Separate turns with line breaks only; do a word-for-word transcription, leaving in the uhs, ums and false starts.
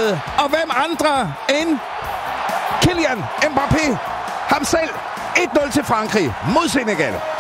målscoret, og hvem andre end Kylian Mbappé, ham selv. et nul til Frankrig mod Senegal.